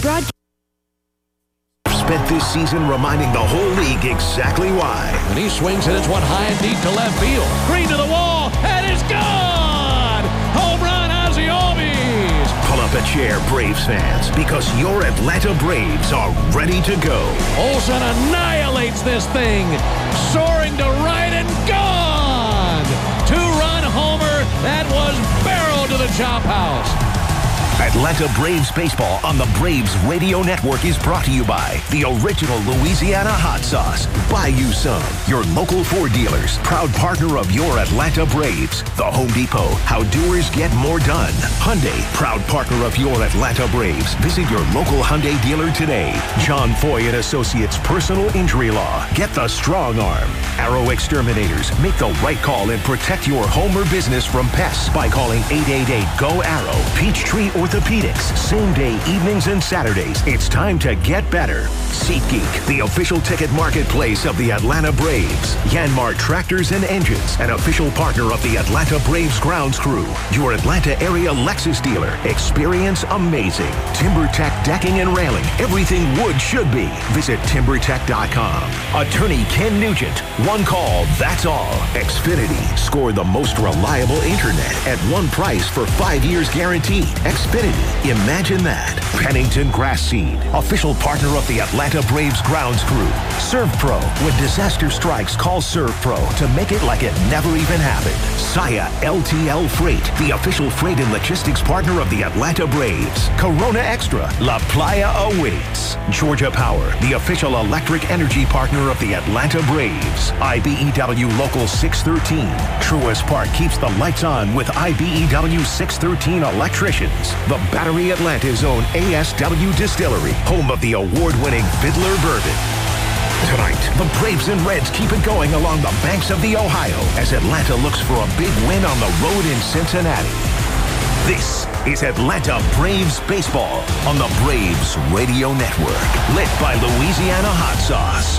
Spent this season reminding the whole league exactly why. And he swings it. It's one high and deep to left field. Green to the wall, and it's gone! Home run, Ozzie Albies! Pull up a chair, Braves fans, because your Atlanta Braves are ready to go. Olsen annihilates this thing, soaring to right and gone! Two-run homer that was barreled to the chop house. Atlanta Braves baseball on the Braves Radio Network is brought to you by the original Louisiana hot sauce. Buy you some. Your local Ford dealers, proud partner of your Atlanta Braves. The Home Depot, how doers get more done. Hyundai, proud partner of your Atlanta Braves. Visit your local Hyundai dealer today. John Foy and Associates Personal Injury Law. Get the strong arm. Arrow Exterminators, make the right call and protect your home or business from pests by calling 888-GO-ARROW. Peachtree Orthopedics, same day, evenings and Saturdays. It's time to get better. SeatGeek, the official ticket marketplace of the Atlanta Braves. Yanmar Tractors and Engines, an official partner of the Atlanta Braves grounds crew. Your Atlanta area Lexus dealer. Experience amazing. TimberTech decking and railing. Everything wood should be. Visit TimberTech.com. Attorney Ken Nugent. One call, that's all. Xfinity. Score the most reliable internet at one price for 5 years guaranteed. Xfinity. Imagine that. Pennington Grass Seed, official partner of the Atlanta Braves grounds crew. ServPro. When disaster strikes, call ServPro to make it like it never even happened. Saya LTL Freight, the official freight and logistics partner of the Atlanta Braves. Corona Extra. La Playa awaits. Georgia Power, the official electric energy partner of the Atlanta Braves. IBEW Local 613. Truist Park keeps the lights on with IBEW 613 electricians. The Battery Atlanta's own ASW Distillery, home of the award-winning Fiddler Bourbon. Tonight, the Braves and Reds keep it going along the banks of the Ohio as Atlanta looks for a big win on the road in Cincinnati. This is Atlanta Braves baseball on the Braves Radio Network, lit by Louisiana hot sauce.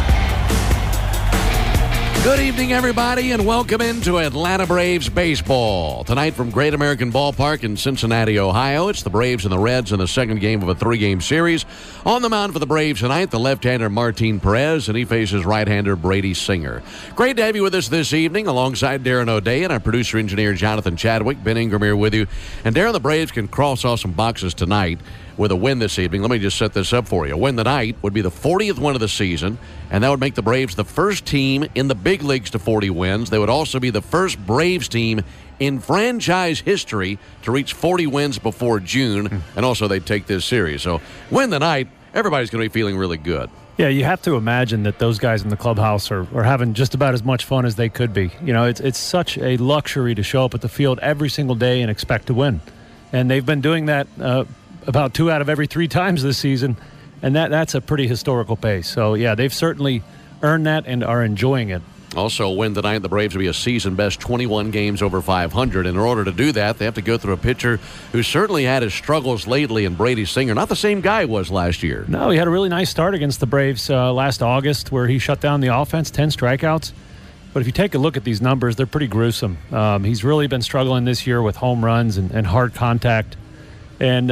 Good evening, everybody, and welcome into Atlanta Braves baseball. Tonight from Great American Ballpark in Cincinnati, Ohio, it's the Braves and the Reds in the second game of a three-game series. On the mound for the Braves tonight, the left-hander Martin Perez, and he faces right-hander Brady Singer. Great to have you with us this evening alongside Darren O'Day and our producer-engineer Jonathan Chadwick. Ben Ingram here with you. And Darren, the Braves can cross off some boxes tonight with a win this evening. Let me just set this up for you. A win tonight would be the 40th win of the season, and that would make the Braves the first team in the big leagues to 40 wins. They would also be the first Braves team in franchise history to reach 40 wins before June, and also they'd take this series. So win tonight, everybody's going to be feeling really good. Yeah, you have to imagine that those guys in the clubhouse are having just about as much fun as they could be. You know, it's such a luxury to show up at the field every single day and expect to win. And they've been doing that about 2 out of every 3 times this season, and that's a pretty historical pace. So, yeah, they've certainly earned that and are enjoying it. Also, a win tonight, the Braves will be a season-best 21 games over 500. And in order to do that, they have to go through a pitcher who certainly had his struggles lately in Brady Singer. Not the same guy he was last year. No, he had a really nice start against the Braves last August where he shut down the offense, 10 strikeouts. But if you take a look at these numbers, they're pretty gruesome. He's really been struggling this year with home runs and hard contact. And,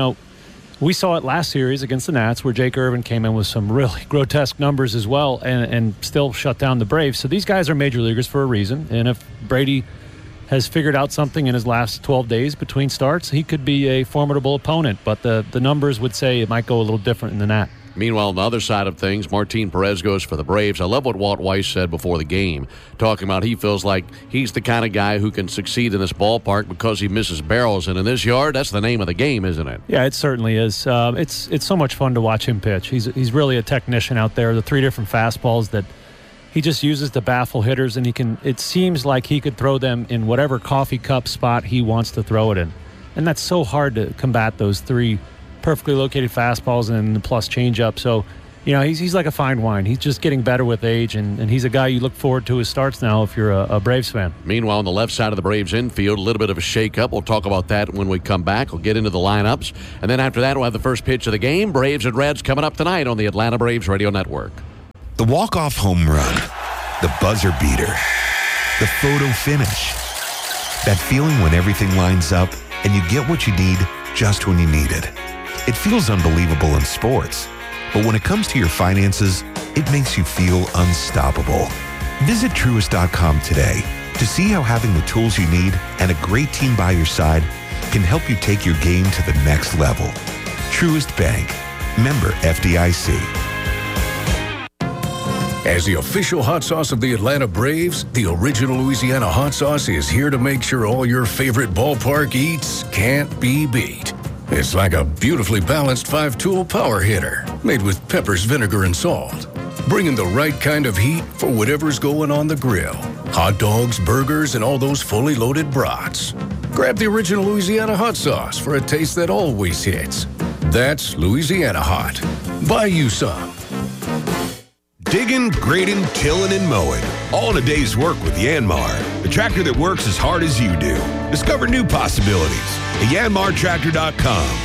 we saw it last series against the Nats where Jake Irvin came in with some really grotesque numbers as well and still shut down the Braves. So these guys are major leaguers for a reason. And if Brady has figured out something in his last 12 days between starts, he could be a formidable opponent. But the numbers would say it might go a little different than that. Meanwhile, on the other side of things, Martin Perez goes for the Braves. I love what Walt Weiss said before the game, talking about he feels like he's the kind of guy who can succeed in this ballpark because he misses barrels. And in this yard, that's the name of the game, isn't it? Yeah, it certainly is. It's so much fun to watch him pitch. He's really a technician out there. The 3 different fastballs that he just uses to baffle hitters, and it seems like he could throw them in whatever coffee cup spot he wants to throw it in. And that's so hard to combat, those 3 perfectly located fastballs and the plus changeup. So, he's like a fine wine. He's just getting better with age, and he's a guy you look forward to his starts now if you're a Braves fan. Meanwhile, on the left side of the Braves infield, a little bit of a shakeup. We'll talk about that when we come back. We'll get into the lineups. And then after that, we'll have the first pitch of the game. Braves and Reds coming up tonight on the Atlanta Braves Radio Network. The walk-off home run, the buzzer beater, the photo finish. That feeling when everything lines up and you get what you need just when you need it. It feels unbelievable in sports. But when it comes to your finances, it makes you feel unstoppable. Visit Truist.com today to see how having the tools you need and a great team by your side can help you take your game to the next level. Truist Bank. Member FDIC. As the official hot sauce of the Atlanta Braves, the original Louisiana hot sauce is here to make sure all your favorite ballpark eats can't be beat. It's like a beautifully balanced 5-tool power hitter made with peppers, vinegar, and salt. Bringing the right kind of heat for whatever's going on the grill. Hot dogs, burgers, and all those fully loaded brats. Grab the original Louisiana hot sauce for a taste that always hits. That's Louisiana Hot. Buy you some. Digging, grading, tilling, and mowing. All in a day's work with Yanmar, the tractor that works as hard as you do. Discover new possibilities at yanmartractor.com.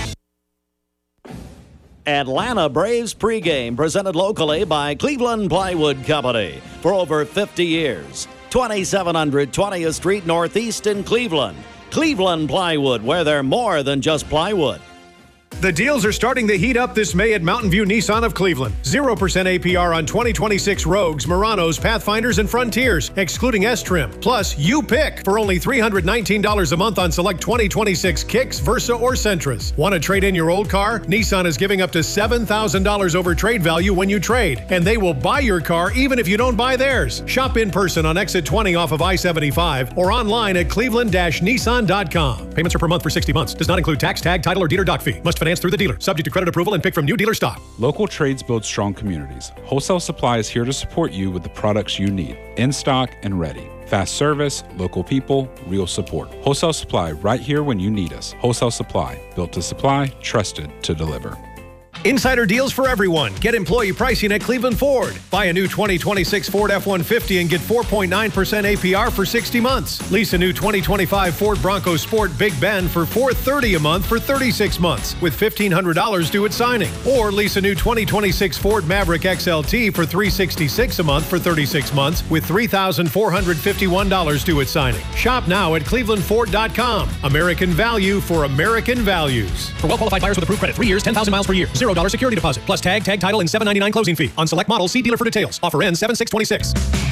Atlanta Braves pregame presented locally by Cleveland Plywood Company for over 50 years. 2700 20th Street Northeast in Cleveland. Cleveland Plywood, where they're more than just plywood. The deals are starting to heat up this May at Mountain View Nissan of Cleveland. 0% APR on 2026 Rogues, Muranos, Pathfinders, and Frontiers, excluding S-Trim. Plus, you pick for only $319 a month on select 2026 Kicks, Versa, or Sentras. Want to trade in your old car? Nissan is giving up to $7,000 over trade value when you trade, and they will buy your car even if you don't buy theirs. Shop in person on exit 20 off of I-75 or online at cleveland-nissan.com. Payments are per month for 60 months. Does not include tax, tag, title, or dealer doc fee. Must finance through the dealer. Subject to credit approval and pick from new dealer stock. Local trades build strong communities. Wholesale Supply is here to support you with the products you need, in stock and ready. Fast service, local people, real support. Wholesale Supply, right here when you need us. Wholesale Supply, built to supply, trusted to deliver. Insider deals for everyone. Get employee pricing at Cleveland Ford. Buy a new 2026 Ford F-150 and get 4.9% APR for 60 months. Lease a new 2025 Ford Bronco Sport Big Bend for $430 a month for 36 months with $1,500 due at signing. Or lease a new 2026 Ford Maverick XLT for $366 a month for 36 months with $3,451 due at signing. Shop now at clevelandford.com. American value for American values. For well-qualified buyers with approved credit, 3 years, 10,000 miles per year. $0 security deposit, plus tag, title, and $7.99 closing fee. On select models, see dealer for details. Offer ends 7/6/26.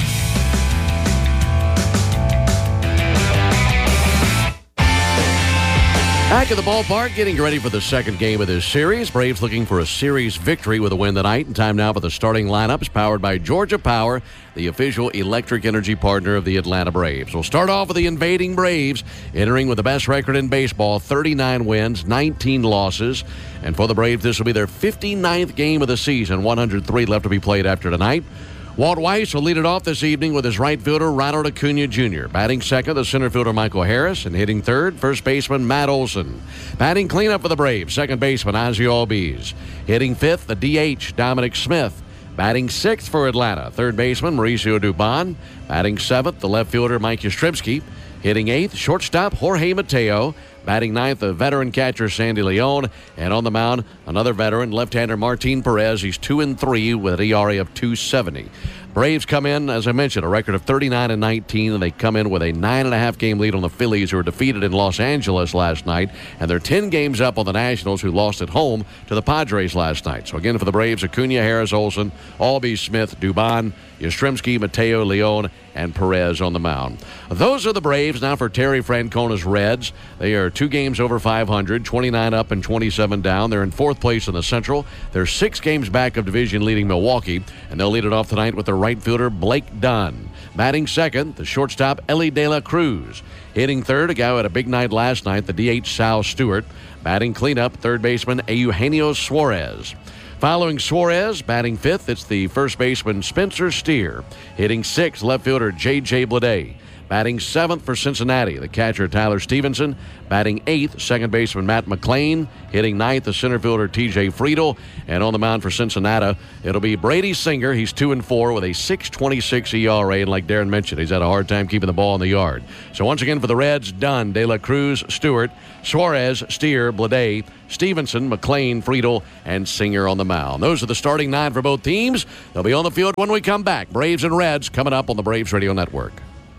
Back at the ballpark, getting ready for the second game of this series. Braves looking for a series victory with a win tonight. And time now for the starting lineups, powered by Georgia Power, the official electric energy partner of the Atlanta Braves. We'll start off with the invading Braves, entering with the best record in baseball, 39 wins, 19 losses. And for the Braves, this will be their 59th game of the season, 103 left to be played after tonight. Walt Weiss will lead it off this evening with his right fielder, Ronald Acuna Jr. Batting second, the center fielder, Michael Harris. And hitting third, first baseman, Matt Olson. Batting cleanup for the Braves, second baseman, Ozzie Albies. Hitting fifth, the DH, Dominic Smith. Batting sixth for Atlanta, third baseman, Mauricio Dubon. Batting seventh, the left fielder, Mike Yastrzemski. Hitting eighth, shortstop, Jorge Mateo. Batting ninth, the veteran catcher, Sandy Leon. And on the mound, another veteran, left-hander Martin Perez. He's 2-3 with an ERA of .270. Braves come in, as I mentioned, a record of 39-19, and they come in with a 9.5 game lead on the Phillies, who were defeated in Los Angeles last night, and they're 10 games up on the Nationals, who lost at home to the Padres last night. So again, for the Braves, Acuna, Harris, Olson, Albies, Smith, Dubon, Yastrzemski, Mateo, Leon, and Perez on the mound. Those are the Braves. Now for Terry Francona's Reds. They are 2 games over 500, 29 up and 27 down. They're in 4th place in the Central. They're 6 games back of division-leading Milwaukee, and they'll lead it off tonight with their right fielder, Blake Dunn. Batting second, the shortstop, Ellie De La Cruz. Hitting third, a guy who had a big night last night, the DH, Sal Stewart. Batting cleanup, third baseman, Eugenio Suarez. Following Suarez, batting fifth, it's the first baseman, Spencer Steer. Hitting sixth, left fielder, J.J. Bleday. Batting seventh for Cincinnati, the catcher, Tyler Stevenson. Batting eighth, second baseman, Matt McLean. Hitting ninth, the center fielder, T.J. Friedel. And on the mound for Cincinnati, it'll be Brady Singer. He's 2-4 with a 6.26 ERA. And like Darren mentioned, he's had a hard time keeping the ball in the yard. So once again for the Reds, Dunn, De La Cruz, Stewart, Suarez, Steer, Bleday, Stevenson, McLean, Friedel, and Singer on the mound. Those are the starting 9 for both teams. They'll be on the field when we come back. Braves and Reds coming up on the Braves Radio Network.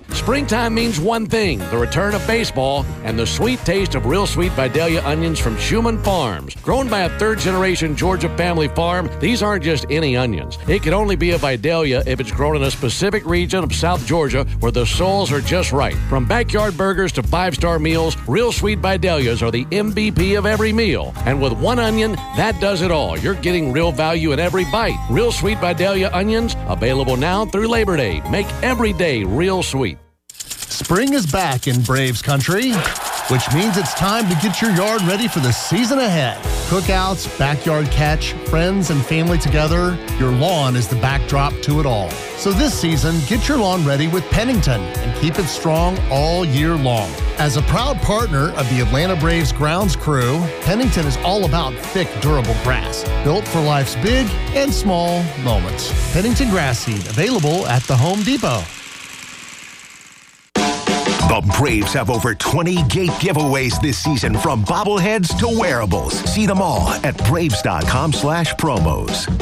Springtime means one thing, the return of baseball and the sweet taste of Real Sweet Vidalia onions from Schumann Farms. Grown by a third-generation Georgia family farm, these aren't just any onions. It can only be a Vidalia if it's grown in a specific region of South Georgia where the soils are just right. From backyard burgers to five-star meals, Real Sweet Vidalias are the MVP of every meal. And with one onion, that does it all. You're getting real value in every bite. Real Sweet Vidalia onions, available now through Labor Day. Make every day real sweet. Spring is back in Braves country, which means it's time to get your yard ready for the season ahead. Cookouts, backyard catch, friends and family together, your lawn is the backdrop to it all. So this season, get your lawn ready with Pennington and keep it strong all year long. As a proud partner of the Atlanta Braves grounds crew, Pennington is all about thick, durable grass, built for life's big and small moments. Pennington grass seed, available at the Home Depot. The Braves have over 20 gate giveaways this season, from bobbleheads to wearables. See them all at Braves.com/promos.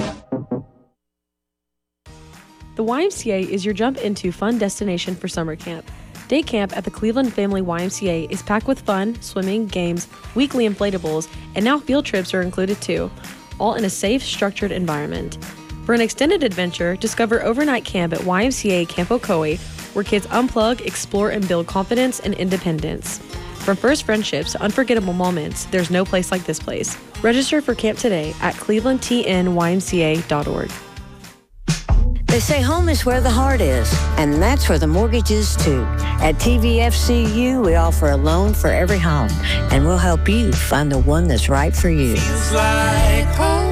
The YMCA is your jump into fun destination for summer camp. Day camp at the Cleveland Family YMCA is packed with fun, swimming, games, weekly inflatables, and now field trips are included too, all in a safe, structured environment. For an extended adventure, discover overnight camp at YMCA Camp Ocoee, where kids unplug, explore, and build confidence and independence. From first friendships to unforgettable moments, there's no place like this place. Register for camp today at clevelandtnymca.org. They say home is where the heart is, and that's where the mortgage is too. At TVFCU, we offer a loan for every home, and we'll help you find the one that's right for you. Feels like home.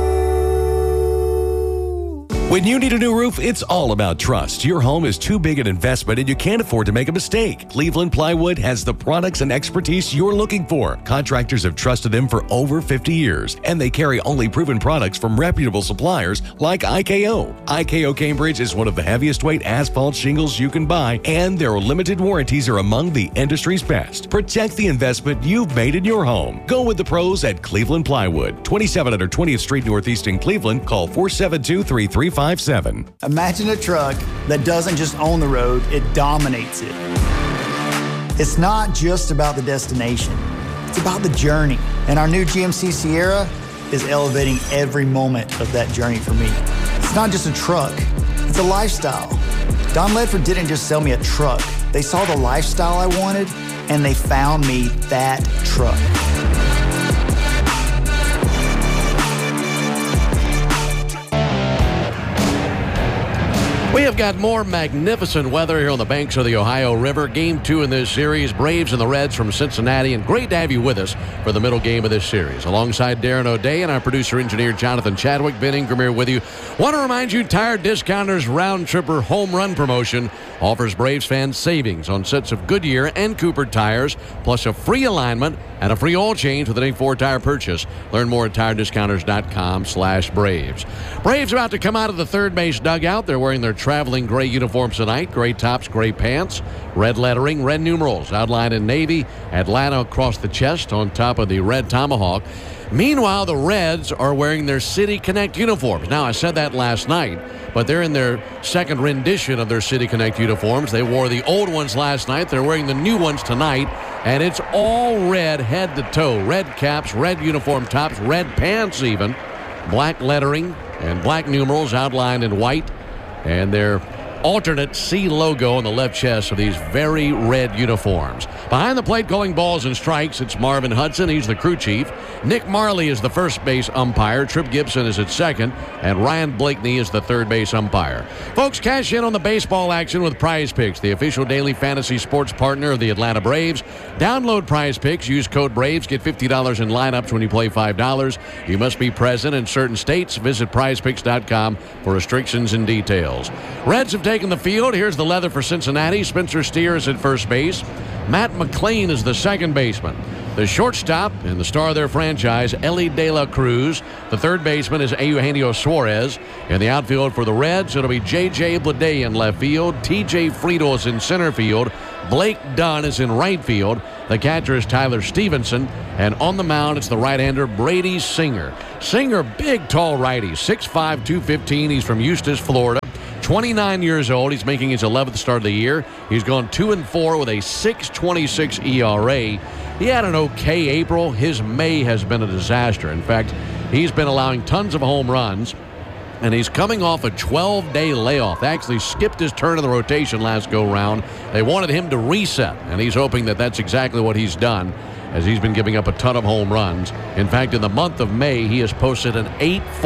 When you need a new roof, it's all about trust. Your home is too big an investment and you can't afford to make a mistake. Cleveland Plywood has the products and expertise you're looking for. Contractors have trusted them for over 50 years, and they carry only proven products from reputable suppliers like IKO. IKO Cambridge is one of the heaviest weight asphalt shingles you can buy, and their limited warranties are among the industry's best. Protect the investment you've made in your home. Go with the pros at Cleveland Plywood, 2700 20th Street Northeast in Cleveland. Call 472-3357. Imagine a truck that doesn't just own the road, it dominates it. It's not just about the destination, it's about the journey. And our new GMC Sierra is elevating every moment of that journey for me. It's not just a truck, it's a lifestyle. Don Ledford didn't just sell me a truck. They saw the lifestyle I wanted, and they found me that truck. We have got more magnificent weather here on the banks of the Ohio River. Game 2 in this series, Braves and the Reds from Cincinnati. And great to have you with us for the middle game of this series. Alongside Darren O'Day and our producer-engineer Jonathan Chadwick, Ben Ingram here with you. Want to remind you, Tire Discounters Round Tripper Home Run Promotion offers Braves fans savings on sets of Goodyear and Cooper tires, plus a free alignment and a free oil change with any 4-tire purchase. Learn more at tirediscounters.com/Braves. Braves about to come out of the third base dugout. They're wearing their traveling gray uniforms tonight. Gray tops, gray pants, red lettering, red numerals outlined in navy. Atlanta across the chest on top of the red tomahawk. Meanwhile, the Reds are wearing their City Connect uniforms. Now, I said that last night, but they're in their second rendition of their City Connect uniforms. They wore the old ones last night. They're wearing the new ones tonight, and it's all red head to toe. Red caps, red uniform tops, red pants even, black lettering, and black numerals outlined in white, and their alternate C logo on the left chest of these very red uniforms. Behind the plate calling balls and strikes, it's Marvin Hudson. He's the crew chief. Nick Marley is the first base umpire. Trip Gibson is at second. And Ryan Blakeney is the third base umpire. Folks, cash in on the baseball action with Prize Picks, the official daily fantasy sports partner of the Atlanta Braves. Download Prize Picks. Use code BRAVES. Get $50 in lineups when you play $5. You must be present in certain states. Visit prizepicks.com for restrictions and details. Reds have taken the field. Here's the leather for Cincinnati. Spencer Steer is at first base. Matt McLean is the second baseman. The shortstop and the star of their franchise, Ellie De La Cruz. The third baseman is Eugenio Suarez. In the outfield for the Reds, it'll be J.J. Bleday in left field. T.J. Friedel is in center field. Blake Dunn is in right field. The catcher is Tyler Stevenson. And on the mound, it's the right-hander Brady Singer. Singer, big, tall righty, 6'5", 215. He's from Eustis, Florida. 29 years old. He's making his 11th start of the year. He's gone 2-4 with a 6.26 ERA. He had an okay April. His May has been a disaster. In fact, he's been allowing tons of home runs, and he's coming off a 12-day layoff. They actually skipped his turn in the rotation last go-round. They wanted him to reset, and he's hoping that that's exactly what he's done, as he's been giving up a ton of home runs. In fact, in the month of May, he has posted an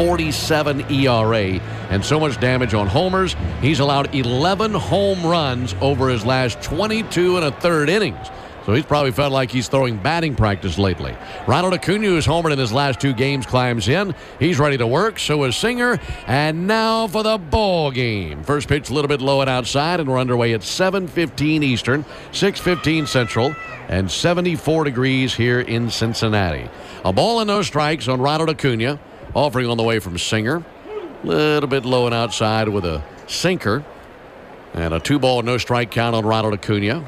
8.47 ERA and so much damage on homers. He's allowed 11 home runs over his last 22 1/3 innings. So he's probably felt like he's throwing batting practice lately. Ronald Acuna, who's homered in his last 2 games, climbs in. He's ready to work. So is Singer. And now for the ball game. First pitch a little bit low and outside, and we're underway at 7:15 Eastern, 6:15 Central, and 74 degrees here in Cincinnati. A ball and no strikes on Ronald Acuna. Offering on the way from Singer. A little bit low and outside with a sinker. And a 2-ball, no strike count on Ronald Acuna.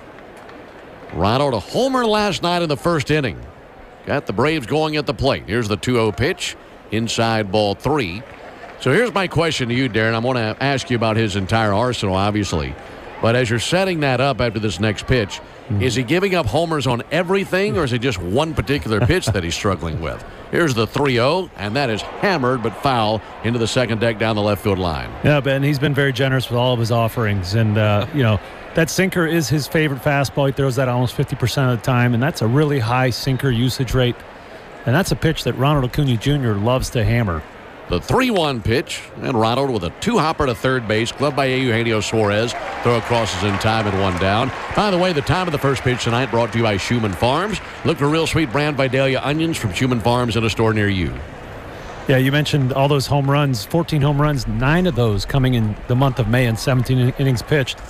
Ronald, a homer last night in the first inning. Got the Braves going at the plate. Here's the 2-0 pitch. Inside ball 3. So here's my question to you, Darren. I'm going to ask you about his entire arsenal, obviously. But as you're setting that up after this next pitch, is he giving up homers on everything, or is it just one particular pitch that he's struggling with? Here's the 3-0, and that is hammered but foul into the second deck down the left field line. Yeah, Ben, he's been very generous with all of his offerings. And, that sinker is his favorite fastball. He throws that almost 50% of the time, and that's a really high sinker usage rate. And that's a pitch that Ronald Acuna Jr. loves to hammer. The 3-1 pitch, and Ronald with a 2-hopper to third base, gloved by Eugenio Suarez. Throw crosses in time and 1 down. By the way, the time of the first pitch tonight brought to you by Schumann Farms. Look for real sweet brand Vidalia onions from Schumann Farms in a store near you. Yeah, you mentioned all those home runs, 14 home runs, 9 of those coming in the month of May and 17 innings pitched.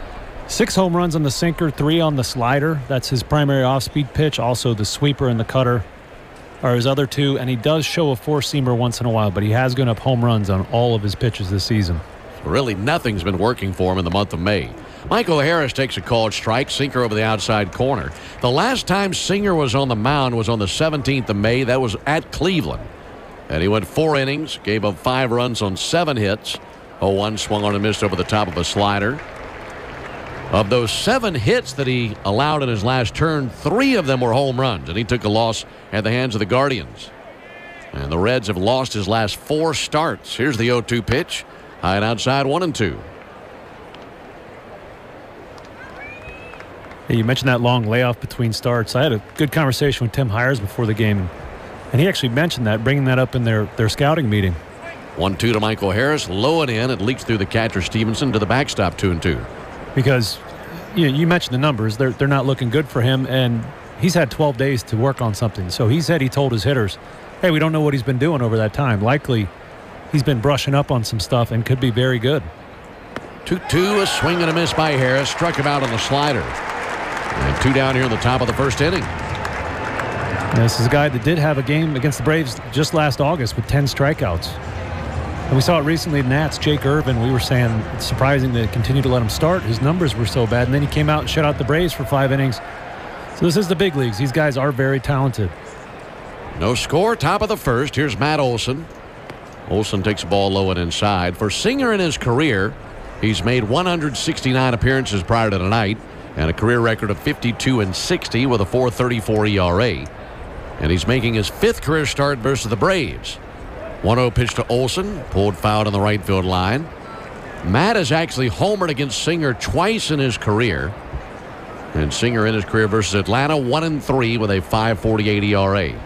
6 home runs on the sinker, 3 on the slider. That's his primary off-speed pitch. Also the sweeper and the cutter are his other 2. And he does show a 4-seamer once in a while, but he has given up home runs on all of his pitches this season. Really, nothing's been working for him in the month of May. Michael Harris takes a called strike, sinker over the outside corner. The last time Singer was on the mound was on the 17th of May. That was at Cleveland. And he went 4 innings, gave up 5 runs on 7 hits. 0-1 swung on and missed over the top of a slider. Of those 7 hits that he allowed in his last turn, 3 of them were home runs, and he took a loss at the hands of the Guardians. And the Reds have lost his last 4 starts. Here's the 0-2 pitch. High and outside, 1-2. Hey, you mentioned that long layoff between starts. I had a good conversation with Tim Hires before the game, and he actually mentioned that, bringing that up in their scouting meeting. 1-2 to Michael Harris. Low and in. It leaks through the catcher Stevenson to the backstop, 2-2. Because you mentioned the numbers. They're not looking good for him, and he's had 12 days to work on something. So he said he told his hitters, hey, we don't know what he's been doing over that time. Likely he's been brushing up on some stuff and could be very good. 2-2, a swing and a miss by Harris. Struck him out on the slider. And 2 down here in the top of the first inning. This is a guy that did have a game against the Braves just last August with 10 strikeouts. And we saw it recently in Nats. Jake Irvin, we were saying it's surprising they continued to let him start. His numbers were so bad. And then he came out and shut out the Braves for 5 innings. So this is the big leagues. These guys are very talented. No score, top of the first. Here's Matt Olson. Olson takes the ball low and inside. For Singer in his career, he's made 169 appearances prior to tonight and a career record of 52-60 with a 4.34 ERA. And he's making his 5th career start versus the Braves. 1-0 pitch to Olson, pulled foul on the right field line. Matt has actually homered against Singer twice in his career. And Singer in his career versus Atlanta, 1-3 with a 5.48 ERA.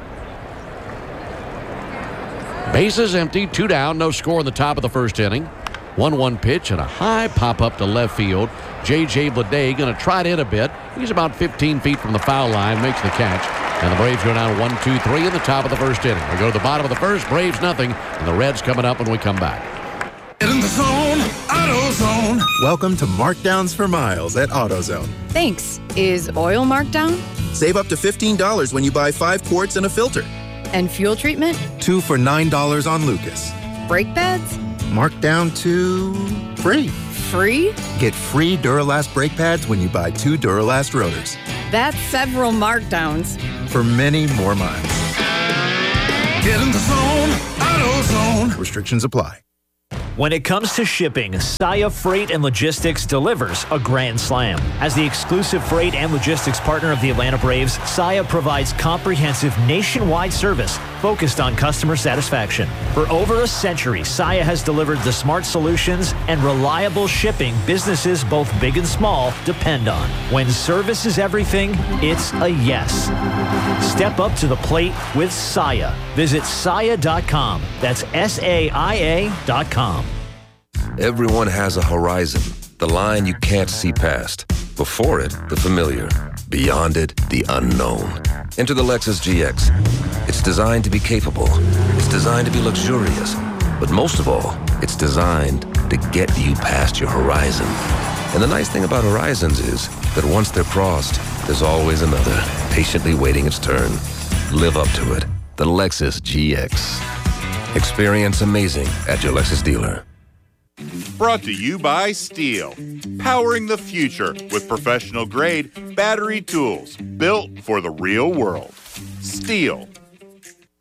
Bases empty, 2 down, no score in the top of the first inning. 1-1 pitch and a high pop-up to left field. J.J. Bleday going to trot in a bit. He's about 15 feet from the foul line, makes the catch. And the Braves go down 1-2-3 in the top of the first inning. We go to the bottom of the first, Braves nothing, and the Reds coming up when we come back. Get in the zone, AutoZone. Welcome to Markdowns for Miles at AutoZone. Thanks. Is oil marked down? Save up to $15 when you buy 5 quarts and a filter. And fuel treatment? 2 for $9 on Lucas. Brake pads? Marked down to free. Free? Get free Duralast brake pads when you buy 2 Duralast rotors. That's several markdowns. For many more miles. Get in the zone, AutoZone. Restrictions apply. When it comes to shipping, Saia Freight and Logistics delivers a grand slam. As the exclusive freight and logistics partner of the Atlanta Braves, Saia provides comprehensive nationwide service focused on customer satisfaction. For over a century, Saia has delivered the smart solutions and reliable shipping businesses both big and small depend on. When service is everything, it's a yes. Step up to the plate with Saia. Visit Saia.com. That's SAIA.com. Everyone has a horizon, the line you can't see past. Before it, the familiar. Beyond it, the unknown. Enter the Lexus GX. It's designed to be capable. It's designed to be luxurious. But most of all, it's designed to get you past your horizon. And the nice thing about horizons is that once they're crossed, there's always another, patiently waiting its turn. Live up to it. The Lexus GX. Experience amazing at your Lexus dealer. Brought to you by Steel. Powering the future with professional-grade battery tools built for the real world. Steel.